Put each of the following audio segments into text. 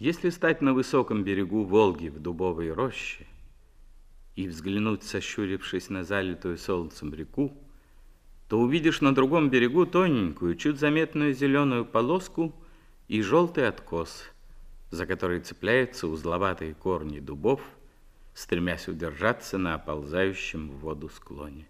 Если стать на высоком берегу Волги в дубовой роще и взглянуть, сощурившись на залитую солнцем реку, то увидишь на другом берегу тоненькую, чуть заметную зеленую полоску и желтый откос, за который цепляются узловатые корни дубов, стремясь удержаться на оползающем в воду склоне.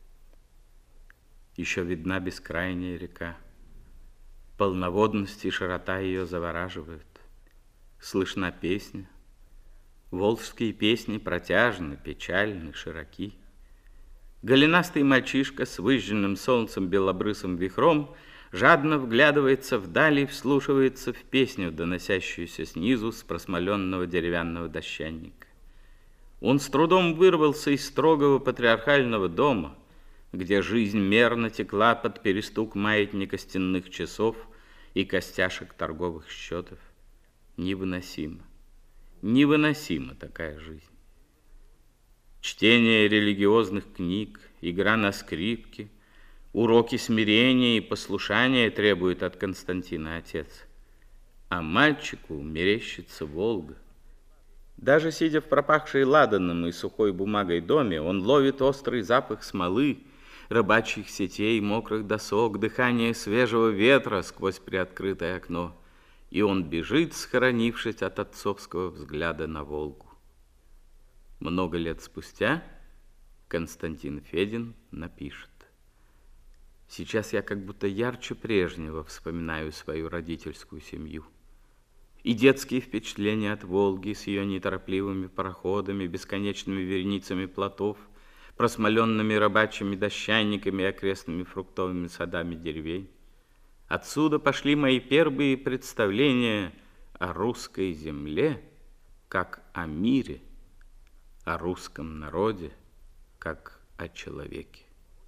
Еще видна бескрайняя река. Полноводность и широта ее завораживают. Слышна песня. Волжские песни протяжны, печальны, широки. Голенастый мальчишка с выжженным солнцем белобрысым вихром жадно вглядывается вдали и вслушивается в песню, доносящуюся снизу с просмоленного деревянного дощаника. Он с трудом вырвался из строгого патриархального дома, где жизнь мерно текла под перестук маятника стенных часов и костяшек торговых счетов. Невыносимо, невыносима такая жизнь. Чтение религиозных книг, игра на скрипке, уроки смирения и послушания требует от Константина отец. А мальчику мерещится Волга. Даже сидя в пропахшей ладаном и сухой бумагой доме, он ловит острый запах смолы, рыбачьих сетей, мокрых досок, дыхание свежего ветра сквозь приоткрытое окно, и он бежит, схоронившись от отцовского взгляда на Волгу. Много лет спустя Константин Федин напишет: «Сейчас я как будто ярче прежнего вспоминаю свою родительскую семью. И детские впечатления от Волги с ее неторопливыми пароходами, бесконечными вереницами плотов, просмоленными рыбачьими дощанниками и окрестными фруктовыми садами деревень. Отсюда пошли мои первые представления о русской земле, как о мире, о русском народе, как о человеке».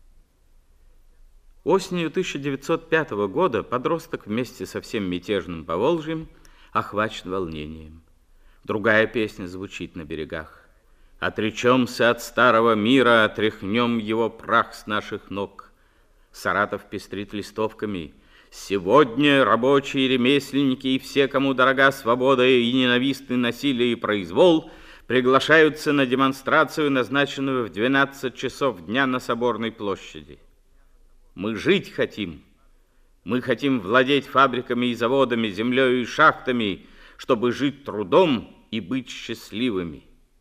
Осенью 1905 года подросток вместе со всем мятежным Поволжьем охвачен волнением. Другая песня звучит на берегах: «Отречемся от старого мира, отряхнем его прах с наших ног». Саратов пестрит листовками: «Сегодня рабочие, ремесленники и все, кому дорога свобода и ненавистны насилие и произвол, приглашаются на демонстрацию, назначенную в 12 часов дня на Соборной площади. Мы жить хотим. Мы хотим владеть фабриками и заводами, землей и шахтами, чтобы жить трудом и быть счастливыми».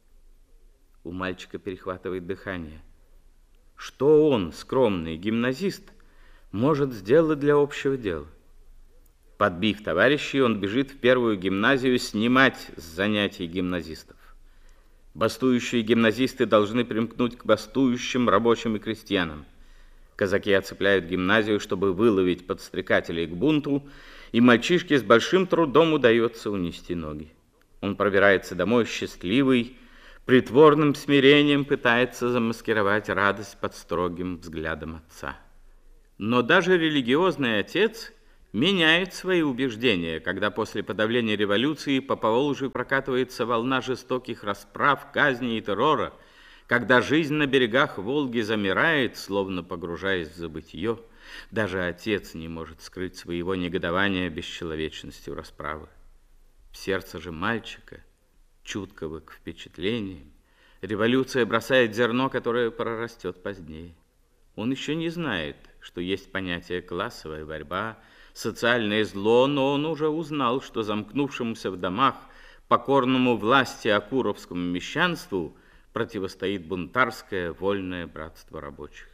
У мальчика перехватывает дыхание. Что он, скромный гимназист, может сделать для общего дела? Подбив товарищей, он бежит в первую гимназию снимать с занятий гимназистов. Бастующие гимназисты должны примкнуть к бастующим рабочим и крестьянам. Казаки оцепляют гимназию, чтобы выловить подстрекателей к бунту, и мальчишке с большим трудом удается унести ноги. Он пробирается домой счастливый, притворным смирением пытается замаскировать радость под строгим взглядом отца. Но даже религиозный отец меняет свои убеждения, когда после подавления революции по Поволжью прокатывается волна жестоких расправ, казней и террора, когда жизнь на берегах Волги замирает, словно погружаясь в забытье. Даже отец не может скрыть своего негодования бесчеловечностью расправы. В сердце же мальчика, чуткого к впечатлениям, революция бросает зерно, которое прорастет позднее. Он еще не знает, что есть понятие классовая борьба, социальное зло, но он уже узнал, что замкнувшемуся в домах покорному власти окуровскому мещанству противостоит бунтарское вольное братство рабочих.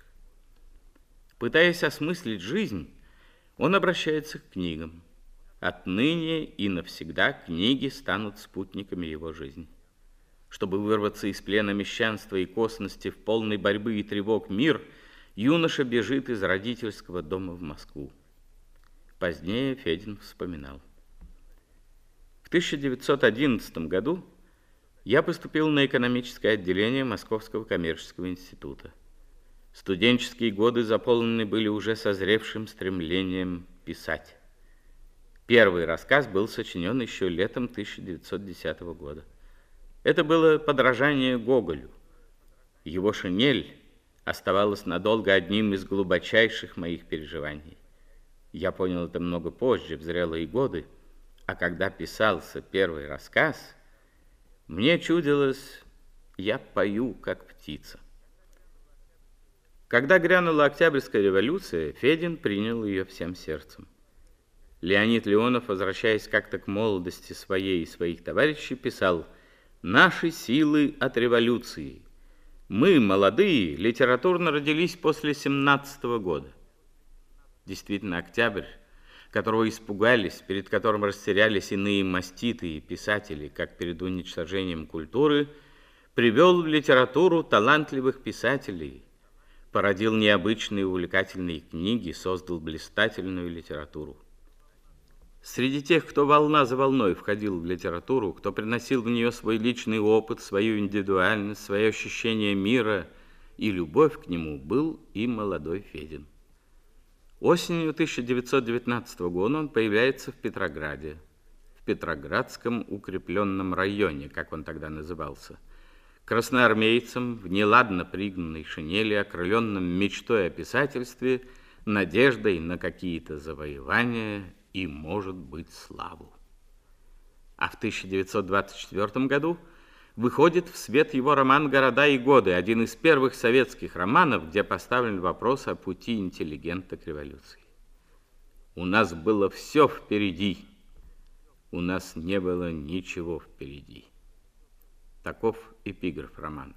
Пытаясь осмыслить жизнь, он обращается к книгам. Отныне и навсегда книги станут спутниками его жизни. Чтобы вырваться из плена мещанства и косности в полной борьбы и тревог мир, юноша бежит из родительского дома в Москву. Позднее Федин вспоминал: в 1911 году я поступил на экономическое отделение Московского коммерческого института. Студенческие годы заполнены были уже созревшим стремлением писать. Первый рассказ был сочинен еще летом 1910 года. Это было подражание Гоголю. Его шинель оставалась надолго одним из глубочайших моих переживаний. Я понял это много позже, в зрелые годы, А когда писался первый рассказ, мне чудилось, я пою, как птица. Когда грянула Октябрьская революция, Федин принял ее всем сердцем. Леонид Леонов, возвращаясь как-то к молодости своей и своих товарищей, писал: «Наши силы от революции. Мы, молодые, литературно родились после 17-го года». Действительно, Октябрь, которого испугались, перед которым растерялись иные маститые писатели, как перед уничтожением культуры, привел в литературу талантливых писателей, породил необычные увлекательные книги, создал блистательную литературу. Среди тех, кто волна за волной входил в литературу, кто приносил в нее свой личный опыт, свою индивидуальность, свое ощущение мира и любовь к нему, был и молодой Федин. Осенью 1919 года он появляется в Петрограде, в Петроградском укрепленном районе, как он тогда назывался, красноармейцем в неладно пригнанной шинели, окрыленном мечтой о писательстве, надеждой на какие-то завоевания и, может быть, славу. А в 1924 году выходит в свет его роман «Города и годы», один из первых советских романов, где поставлен вопрос о пути интеллигента к революции. У нас было все впереди, у нас не было ничего впереди. Таков эпиграф романа.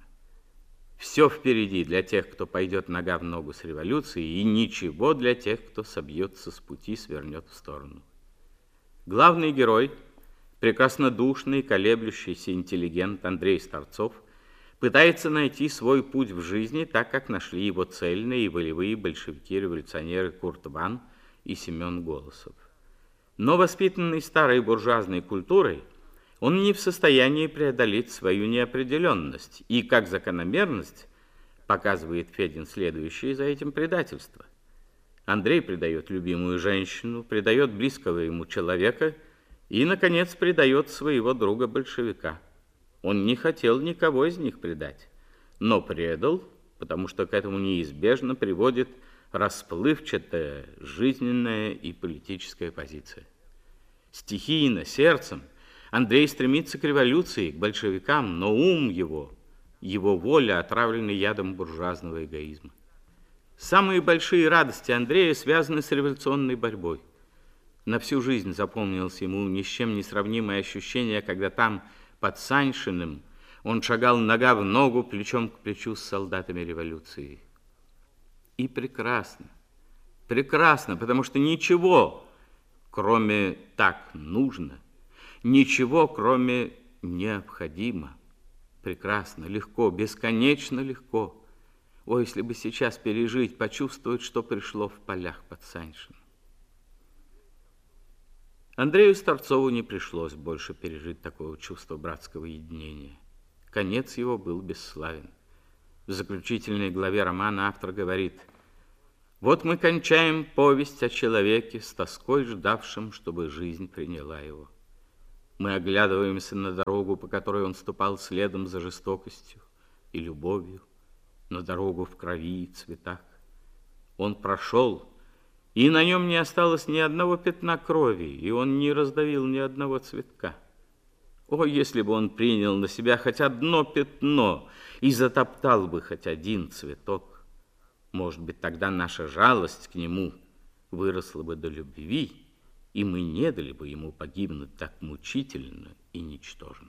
Все впереди для тех, кто пойдет нога в ногу с революцией, и ничего для тех, кто собьется с пути, свернет в сторону. Главный герой, прекраснодушный, колеблющийся интеллигент Андрей Старцов, пытается найти свой путь в жизни, так как нашли его цельные и волевые большевики-революционеры Курт Ван и Семен Голосов. Но воспитанный старой буржуазной культурой, он не в состоянии преодолеть свою неопределенность, и, как закономерность, показывает Федин следующее за этим предательство. Андрей предает любимую женщину, предает близкого ему человека и, наконец, предает своего друга-большевика. Он не хотел никого из них предать, но предал, потому что к этому неизбежно приводит расплывчатая жизненная и политическая позиция. Стихийно, сердцем, Андрей стремится к революции, к большевикам, но ум его воля отравлены ядом буржуазного эгоизма. Самые большие радости Андрея связаны с революционной борьбой. На всю жизнь запомнилось ему ни с чем не сравнимое ощущение, когда там, под Саньшиным, он шагал нога в ногу, плечом к плечу с солдатами революции. И прекрасно, прекрасно, потому что ничего, кроме «так нужно», ничего, кроме «необходимо». Прекрасно, легко, бесконечно легко. О, если бы сейчас пережить, почувствовать, что пришло в полях под Саньшиным. Андрею Старцову не пришлось больше пережить такого чувства братского единения. Конец его был бесславен. В заключительной главе романа автор говорит: «Вот мы кончаем повесть о человеке, с тоской ждавшим, чтобы жизнь приняла его. Мы оглядываемся на дорогу, по которой он ступал следом за жестокостью и любовью, на дорогу в крови и цветах. Он прошел, и на нем не осталось ни одного пятна крови, и он не раздавил ни одного цветка. О, если бы он принял на себя хоть одно пятно и затоптал бы хоть один цветок! Может быть, тогда наша жалость к нему выросла бы до любви, и мы не дали бы ему погибнуть так мучительно и ничтожно».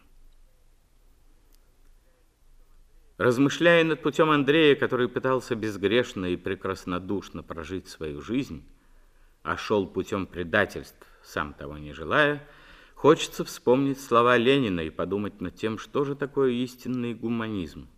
Размышляя над путем Андрея, который пытался безгрешно и прекраснодушно прожить свою жизнь, а шел путем предательств, сам того не желая, хочется вспомнить слова Ленина и подумать над тем, что же такое истинный гуманизм.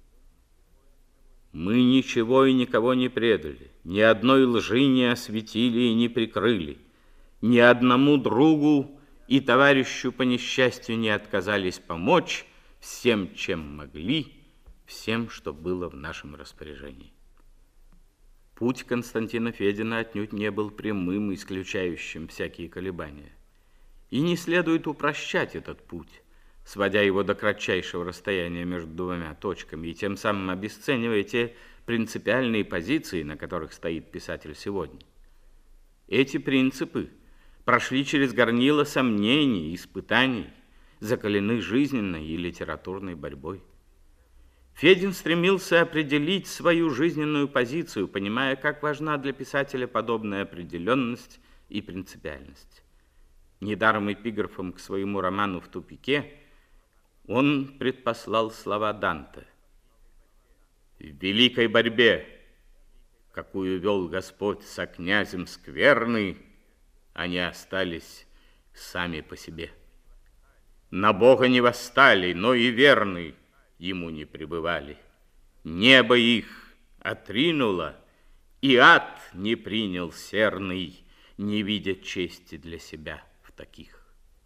«Мы ничего и никого не предали, ни одной лжи не осветили и не прикрыли, ни одному другу и товарищу по несчастью не отказались помочь всем, чем могли, всем, что было в нашем распоряжении». Путь Константина Федина отнюдь не был прямым, исключающим всякие колебания. И не следует упрощать этот путь, сводя его до кратчайшего расстояния между двумя точками и тем самым обесценивая те принципиальные позиции, на которых стоит писатель сегодня. Эти принципы прошли через горнило сомнений и испытаний, закалены жизненной и литературной борьбой. Федин стремился определить свою жизненную позицию, понимая, как важна для писателя подобная определенность и принципиальность. Недаром эпиграфом к своему роману «В тупике» он предпослал слова Данте. «В великой борьбе, какую вел Господь со князем скверный, они остались сами по себе. На Бога не восстали, но и верный ему не пребывали. Небо их отринуло, и ад не принял серный, не видя чести для себя в таких».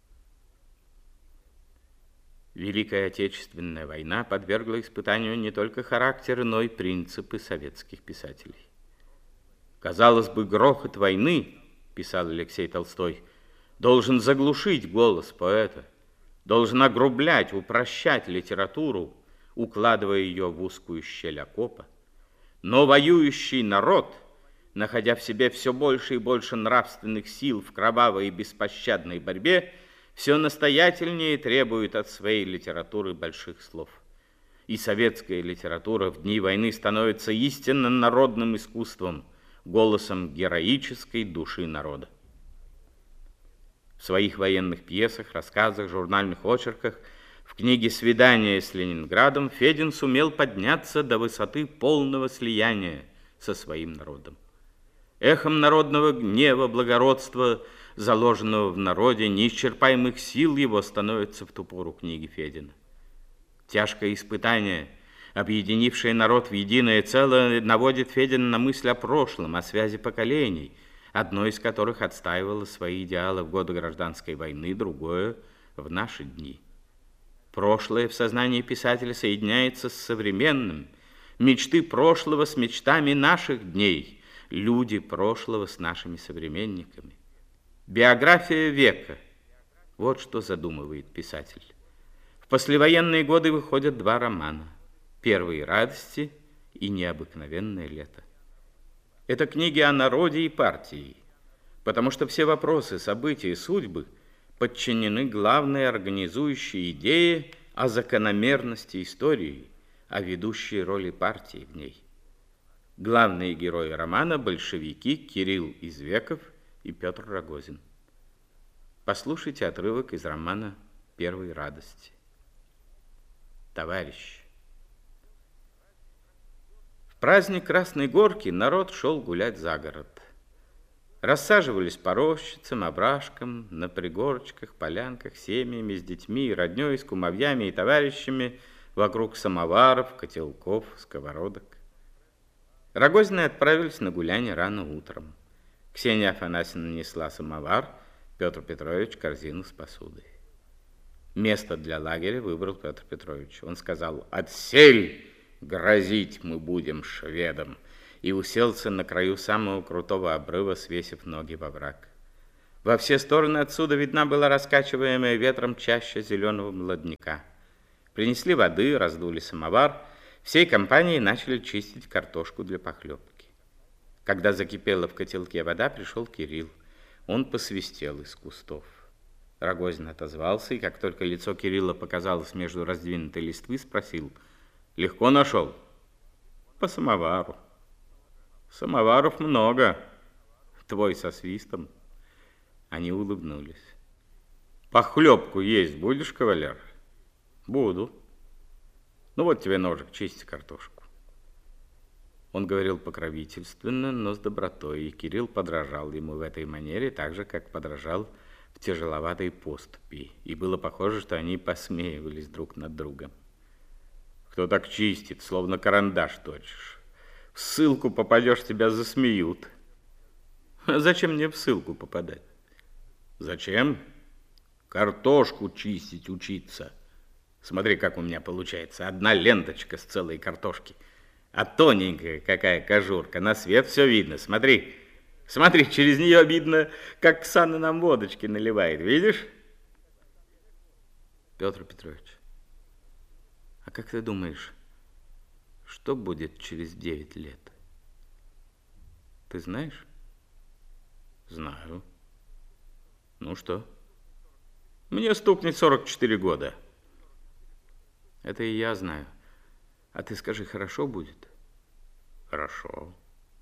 Великая Отечественная война подвергла испытанию не только характеры, но и принципы советских писателей. Казалось бы, грохот войны, писал Алексей Толстой, должен заглушить голос поэта, должен огрублять, упрощать литературу, укладывая ее в узкую щель окопа. Но воюющий народ, находя в себе все больше и больше нравственных сил в кровавой и беспощадной борьбе, все настоятельнее требует от своей литературы больших слов. И советская литература в дни войны становится истинно народным искусством, голосом героической души народа. В своих военных пьесах, рассказах, журнальных очерках, в книге «Свидание с Ленинградом» Федин сумел подняться до высоты полного слияния со своим народом. Эхом народного гнева, благородства, заложенного в народе, неисчерпаемых сил его становится в ту пору книги Федина. Тяжкое испытание, объединившее народ в единое целое, наводит Федина на мысль о прошлом, о связи поколений, одно из которых отстаивало свои идеалы в годы гражданской войны, другое в наши дни. Прошлое в сознании писателя соединяется с современным, мечты прошлого с мечтами наших дней, люди прошлого с нашими современниками. Биография века – вот что задумывает писатель. В послевоенные годы выходят два романа «Первые радости» и «Необыкновенное лето». Это книги о народе и партии, потому что все вопросы, события и судьбы подчинены главной организующей идее о закономерности истории, о ведущей роли партии в ней. Главные герои романа – большевики Кирилл Извеков и Петр Рогозин. Послушайте отрывок из романа «Первые радости». Товарищ. В праздник Красной Горки народ шел гулять за город. Рассаживались по рощицам, овражкам, на пригорочках, полянках, семьями, с детьми, роднёй, с кумовьями и товарищами вокруг самоваров, котелков, сковородок. Рогозины отправились на гуляние рано утром. Ксения Афанасьевна несла самовар, Петр Петрович корзину с посудой. Место для лагеря выбрал Петр Петрович. Он сказал: «Отсель! Грозить мы будем шведам!» И уселся на краю самого крутого обрыва, свесив ноги во враг. Во все стороны отсюда видна была раскачиваемая ветром чаща зеленого молодняка. Принесли воды, раздули самовар. Всей компанией начали чистить картошку для похлебки. Когда закипела в котелке вода, пришел Кирилл. Он посвистел из кустов. Рогозин отозвался, и как только лицо Кирилла показалось между раздвинутой листвы, спросил: «Легко нашел?» «По самовару». «Самоваров много. Твой со свистом». Они улыбнулись. «Похлебку есть будешь, кавалер?» «Буду». «Ну вот тебе ножик, чисти картошку». Он говорил покровительственно, но с добротой, и Кирилл подражал ему в этой манере, так же, как подражал в тяжеловатой поступи, и было похоже, что они посмеивались друг над другом. «Кто так чистит, словно карандаш точишь? В ссылку попадешь, тебя засмеют». «А зачем мне в ссылку попадать?» «Зачем? Картошку чистить учиться. Смотри, как у меня получается. Одна ленточка с целой картошки. А тоненькая какая кожурка. На свет все видно. Смотри, смотри, через нее видно, как Ксана нам водочки наливает. Видишь?» «Петр Петрович, а как ты думаешь, что будет через 9 лет? Ты знаешь?» «Знаю». Ну что? Мне стукнет 44 года. Это и я знаю. А ты скажи, хорошо будет? Хорошо.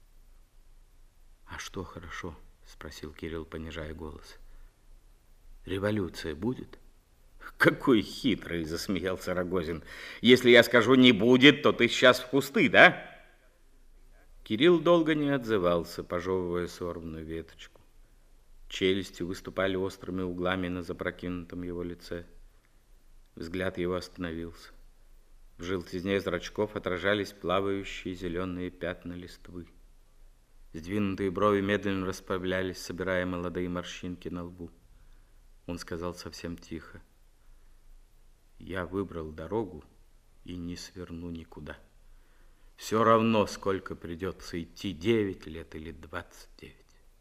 А что хорошо? Спросил Кирилл, понижая голос. Революция будет? Какой хитрый, засмеялся Рогозин. Если я скажу не будет, то ты сейчас в кусты, да? Кирилл долго не отзывался, пожевывая сорванную веточку. Челюсти выступали острыми углами на запрокинутом его лице. Взгляд его остановился. В желтизне зрачков отражались плавающие зеленые пятна листвы. Сдвинутые брови медленно расправлялись, собирая молодые морщинки на лбу. Он сказал совсем тихо: «Я выбрал дорогу и не сверну никуда. Все равно, сколько придется идти, 9 лет или 29».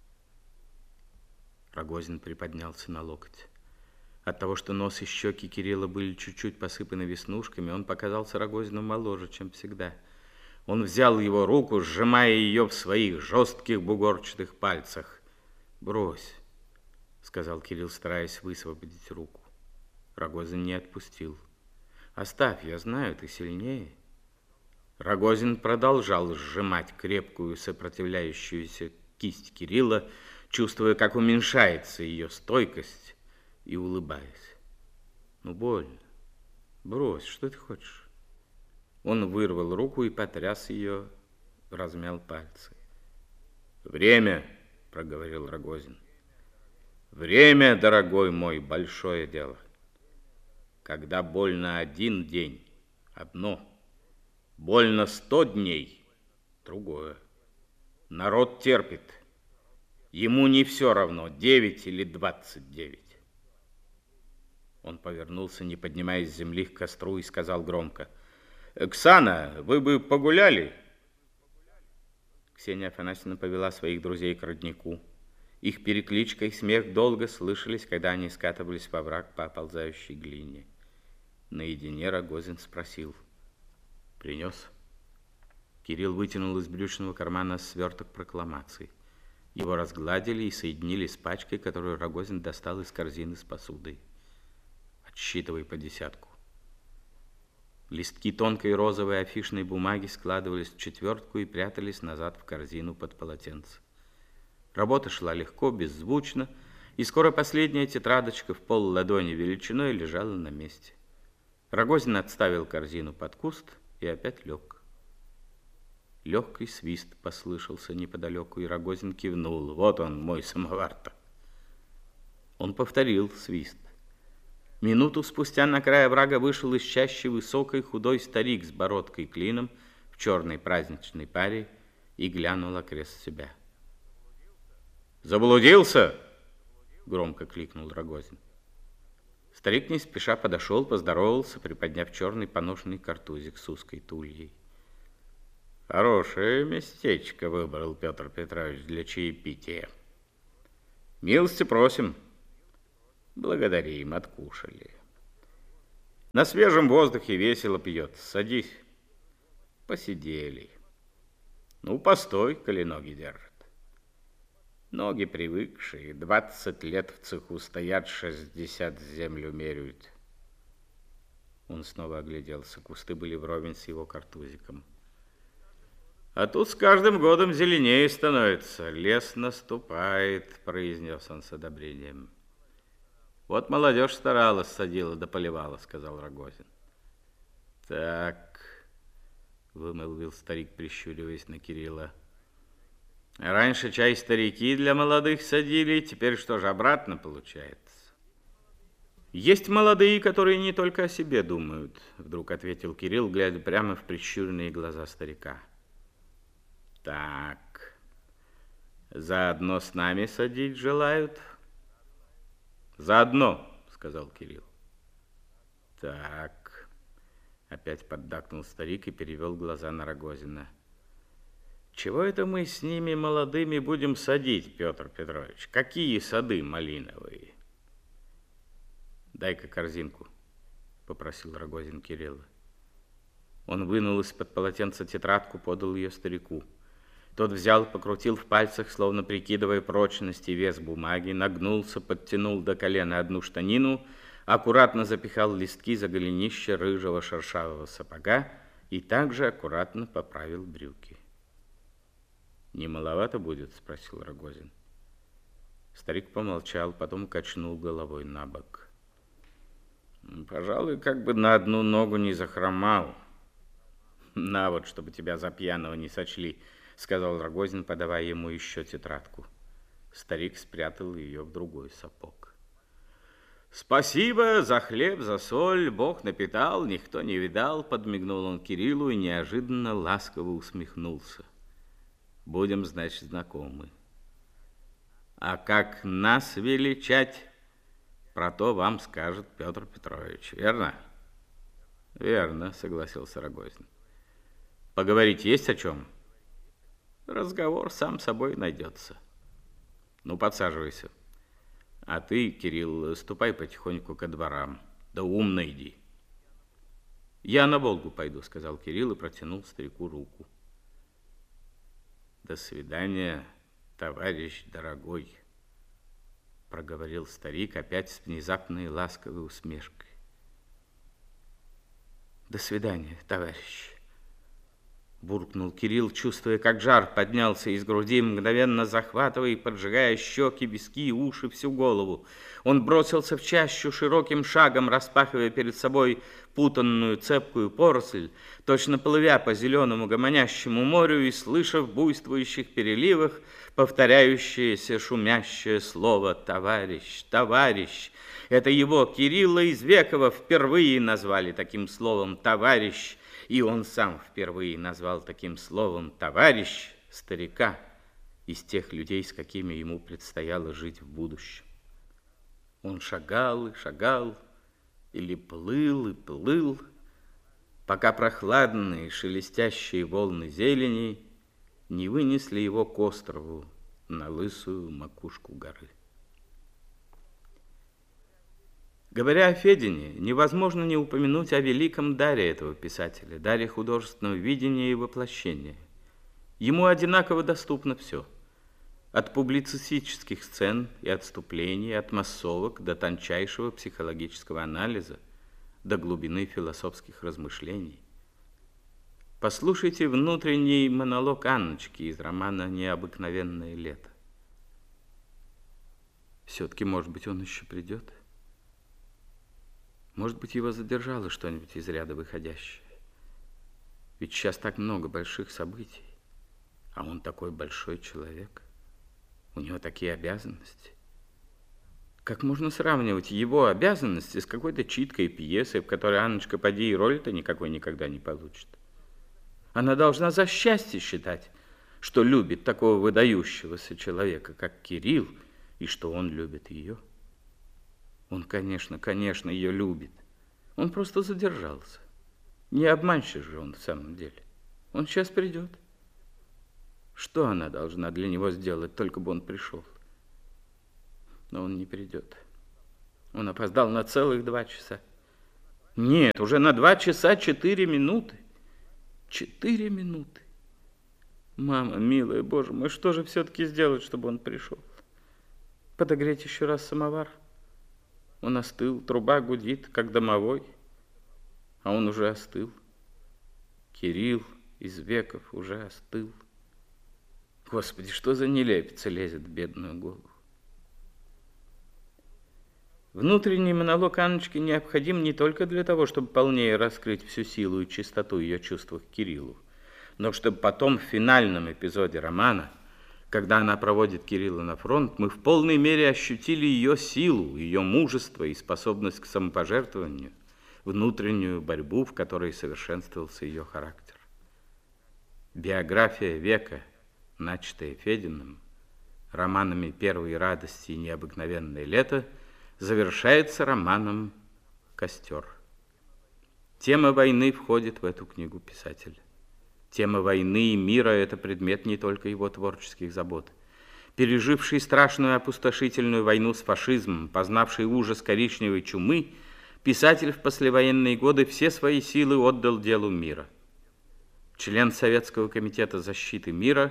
Рогозин приподнялся на локоть. От того, что нос и щеки Кирилла были чуть-чуть посыпаны веснушками, он показался Рогозину моложе, чем всегда. Он взял его руку, сжимая ее в своих жестких бугорчатых пальцах. «Брось», — сказал Кирилл, стараясь высвободить руку. Рогозин не отпустил. «Оставь, я знаю, ты сильнее». Рогозин продолжал сжимать крепкую сопротивляющуюся кисть Кирилла, чувствуя, как уменьшается ее стойкость, и улыбаясь. «Ну, больно. Брось, что ты хочешь?» Он вырвал руку и потряс ее, размял пальцы. «Время», — проговорил Рогозин. «Время, дорогой мой, большое дело. Когда больно один день, одно. Больно 100 дней, другое. Народ терпит. Ему не все равно, 9 или 29. Он повернулся, не поднимаясь с земли, к костру и сказал громко: «Оксана, вы бы погуляли?» Ксения Афанасьевна повела своих друзей к роднику. Их перекличка и смех долго слышались, когда они скатывались во враг по оползающей глине. Наедине Рогозин спросил: «Принес?» Кирилл вытянул из брючного кармана сверток прокламаций. Его разгладили и соединили с пачкой, которую Рогозин достал из корзины с посудой. «Отсчитывай по десятку». Листки тонкой розовой афишной бумаги складывались в четвертку и прятались назад в корзину под полотенце. Работа шла легко, беззвучно, и скоро последняя тетрадочка в полладони величиной лежала на месте. Рогозин отставил корзину под куст и опять лег. Легкий свист послышался неподалеку, и Рогозин кивнул. «Вот он, мой самовар-то». Он повторил свист. Минуту спустя на край оврага вышел из чащи высокий худой старик с бородкой клином в черной праздничной паре и глянул окрест себя. «Заблудился?» — громко кликнул Рогозин. Старик не спеша подошел, поздоровался, приподняв черный поношенный картузик с узкой тульей. «Хорошее местечко выбрал Петр Петрович для чаепития. Милости просим». «Благодарим, откушали. На свежем воздухе весело пьет. Садись». «Посидели. Ну, постой, коли ноги держат». Ноги привыкшие, 20 лет в цеху стоят, 60 землю меряют. Он снова огляделся. Кусты были вровень с его картузиком. «А тут с каждым годом зеленее становится. Лес наступает», — произнес он с одобрением. «Вот молодежь старалась, садила да поливала», — сказал Рогозин. «Так», — вымолвил старик, прищуриваясь на Кирилла. «Раньше чай старики для молодых садили, теперь что же, обратно получается?» «Есть молодые, которые не только о себе думают», — вдруг ответил Кирилл, глядя прямо в прищуренные глаза старика. «Так, заодно с нами садить желают?» «Заодно», — сказал Кирилл. «Так», — опять поддакнул старик и перевел глаза на Рогозина. «Чего это мы с ними молодыми будем садить, Петр Петрович? Какие сады малиновые?» «Дай-ка корзинку», — попросил Рогозин Кирилла. Он вынул из-под полотенца тетрадку, подал ее старику. Тот взял, покрутил в пальцах, словно прикидывая прочность и вес бумаги, нагнулся, подтянул до колена одну штанину, аккуратно запихал листки за голенище рыжего шершавого сапога и также аккуратно поправил брюки. «Не маловато будет?» — спросил Рогозин. Старик помолчал, потом качнул головой на бок. «Пожалуй, как бы на одну ногу не захромал. На вот, чтобы тебя за пьяного не сочли», — сказал Рогозин, подавая ему еще тетрадку. Старик спрятал ее в другой сапог. «Спасибо за хлеб, за соль, Бог напитал, никто не видал», — подмигнул он Кириллу и неожиданно ласково усмехнулся. «Будем, значит, знакомы. А как нас величать, про то вам скажет Петр Петрович, верно?» «Верно», — согласился Рогозин. «Поговорить есть о чем?» «Разговор сам собой найдется». «Ну, подсаживайся. А ты, Кирилл, ступай потихоньку ко дворам, да умно иди». «Я на Волгу пойду», — сказал Кирилл и протянул старику руку. «До свидания, товарищ дорогой», — проговорил старик опять с внезапной ласковой усмешкой. «До свидания, товарищ», — буркнул Кирилл, чувствуя, как жар поднялся из груди, мгновенно захватывая и поджигая щеки, виски, уши, всю голову. Он бросился в чащу широким шагом, распахивая перед собой путанную цепкую поросль, точно плывя по зеленому гомонящему морю и слыша в буйствующих переливах повторяющееся шумящее слово «товарищ, товарищ». Это его, Кирилла Извекова, впервые назвали таким словом «товарищ», и он сам впервые назвал таким словом «товарищ» старика из тех людей, с какими ему предстояло жить в будущем. Он шагал и шагал, или плыл и плыл, пока прохладные шелестящие волны зелени не вынесли его к острову на лысую макушку горы. Говоря о Федине, невозможно не упомянуть о великом даре этого писателя, даре художественного видения и воплощения. Ему одинаково доступно все. От публицистических сцен и отступлений, от массовок до тончайшего психологического анализа, до глубины философских размышлений. Послушайте внутренний монолог Анночки из романа «Необыкновенное лето». Все-таки, может быть, он еще придет? Может быть, его задержало что-нибудь из ряда выходящее. Ведь сейчас так много больших событий, а он такой большой человек. У него такие обязанности. Как можно сравнивать его обязанности с какой-то читкой пьесой, в которой Анночка, поди, и роль-то никакой никогда не получит? Она должна за счастье считать, что любит такого выдающегося человека, как Кирилл, и что он любит ее. Он, конечно, ее любит. Он просто задержался. Не обманщик же он в самом деле. Он сейчас придет. Что она должна для него сделать, только бы он пришел? Но он не придет. Он опоздал на целых 2 часа. Нет, уже на 2 часа 4 минуты. 4 минуты. Мама, милая, Боже мой, что же все-таки сделать, чтобы он пришел? Подогреть еще раз самовар? Он остыл, труба гудит, как домовой, а он уже остыл. Кирилл Извеков уже остыл. Господи, что за нелепица лезет в бедную голову? Внутренний монолог Анночки необходим не только для того, чтобы полнее раскрыть всю силу и чистоту ее чувств к Кириллу, но чтобы потом в финальном эпизоде романа, когда она проводит Кирилла на фронт, мы в полной мере ощутили ее силу, ее мужество и способность к самопожертвованию, внутреннюю борьбу, в которой совершенствовался ее характер. Биография века, начатая Фединым, романами «Первые радости» и «Необыкновенное лето», завершается романом «Костер». Тема войны входит в эту книгу писателя. Тема войны и мира – это предмет не только его творческих забот. Переживший страшную опустошительную войну с фашизмом, познавший ужас коричневой чумы, писатель в послевоенные годы все свои силы отдал делу мира. Член Советского комитета защиты мира,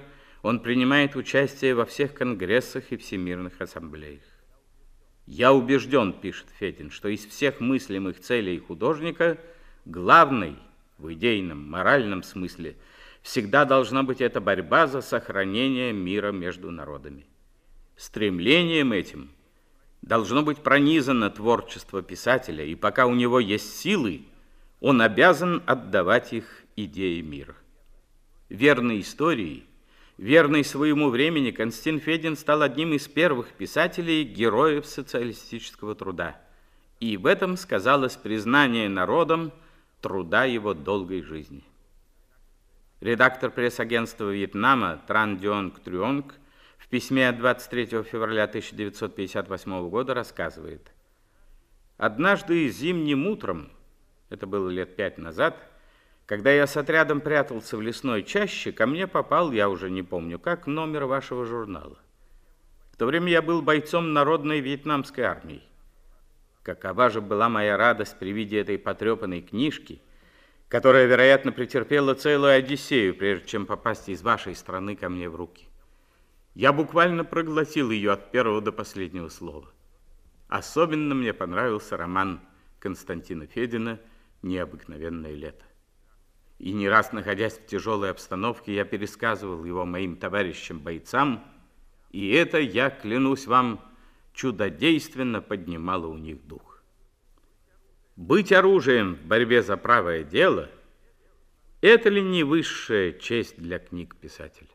Он принимает участие во всех конгрессах и всемирных ассамблеях. «Я убежден, — пишет Федин, — что из всех мыслимых целей художника главной в идейном, моральном смысле всегда должна быть эта борьба за сохранение мира между народами. Стремлением этим должно быть пронизано творчество писателя, и пока у него есть силы, он обязан отдавать их идее мира». Верный истории, верный своему времени, Константин Федин стал одним из первых писателей, героев социалистического труда. И в этом сказалось признание народом труда его долгой жизни. Редактор пресс-агентства Вьетнама Тран Дуонг Трюонг в письме от 23 февраля 1958 года рассказывает: «Однажды зимним утром, это было лет 5 назад, когда я с отрядом прятался в лесной чаще, ко мне попал, я уже не помню как, номер вашего журнала. В то время я был бойцом народной вьетнамской армии. Какова же была моя радость при виде этой потрепанной книжки, которая, вероятно, претерпела целую одиссею, прежде чем попасть из вашей страны ко мне в руки. Я буквально проглотил ее от первого до последнего слова. Особенно мне понравился роман Константина Федина «Необыкновенное лето». И не раз, находясь в тяжелой обстановке, я пересказывал его моим товарищам-бойцам, и это, я клянусь вам, чудодейственно поднимало у них дух. Быть оружием в борьбе за правое дело – это ли не высшая честь для книг писателя?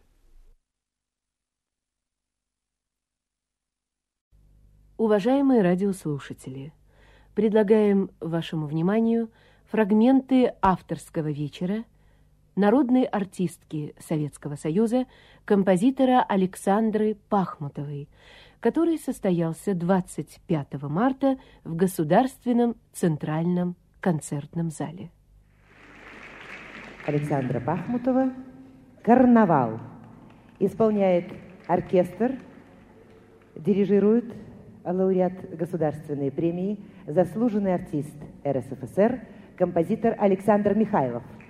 Уважаемые радиослушатели, предлагаем вашему вниманию фрагменты авторского вечера народной артистки Советского Союза, композитора Александры Пахмутовой, который состоялся 25 марта в Государственном Центральном концертном зале. Александра Пахмутова «Карнавал». Исполняет оркестр, дирижирует лауреат Государственной премии, заслуженный артист РСФСР, композитор Александр Михайлов.